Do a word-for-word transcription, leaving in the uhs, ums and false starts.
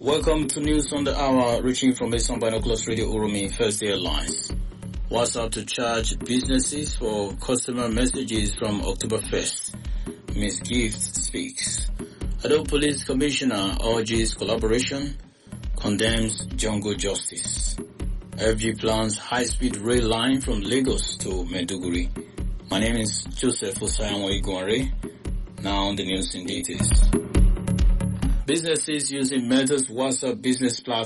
Welcome to News on the Hour, reaching from Mason Binoculars Radio Urumi First Airlines. WhatsApp to charge businesses for customer messages from October first. Miss Gift speaks. Ado Police Commissioner urges collaboration, condemns jungle justice. F G plans high-speed rail line from Lagos to Maiduguri. My name is Joseph Osayanwo Iguare. Now the news in details. Businesses using Meta's WhatsApp business platform